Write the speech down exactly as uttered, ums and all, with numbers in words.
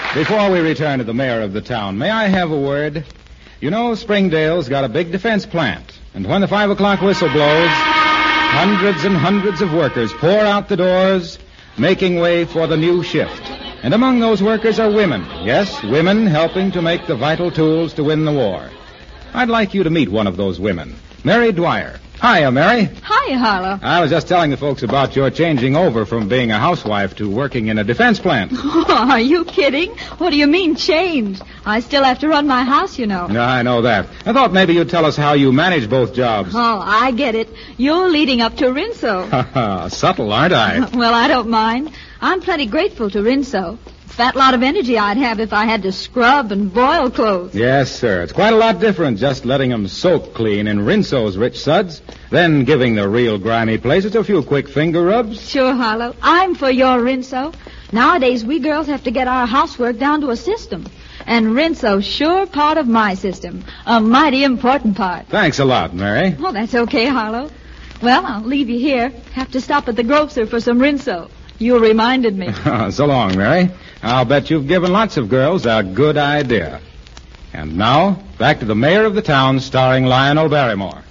Before we return to the mayor of the town, may I have a word? You know, Springdale's got a big defense plant. And when the five o'clock whistle blows, hundreds and hundreds of workers pour out the doors, making way for the new shift. And among those workers are women. Yes, women helping to make the vital tools to win the war. I'd like you to meet one of those women, Mary Dwyer. Hiya, Mary. Hiya, Harlow. I was just telling the folks about your changing over from being a housewife to working in a defense plant. Oh, are you kidding? What do you mean, change? I still have to run my house, you know. No, I know that. I thought maybe you'd tell us how you manage both jobs. Oh, I get it. You're leading up to Rinso. Subtle, aren't I? Well, I don't mind. I'm plenty grateful to Rinso. Fat lot of energy I'd have if I had to scrub and boil clothes. Yes, sir. It's quite a lot different just letting them soak clean in Rinso's rich suds, then giving the real grimy places a few quick finger rubs. Sure, Harlow. I'm for your Rinso. Nowadays, we girls have to get our housework down to a system. And Rinso's sure part of my system. A mighty important part. Thanks a lot, Mary. Oh, that's okay, Harlow. Well, I'll leave you here. Have to stop at the grocer for some Rinso. You reminded me. So long, Mary. I'll bet you've given lots of girls a good idea. And now, back to the mayor of the town, starring Lionel Barrymore.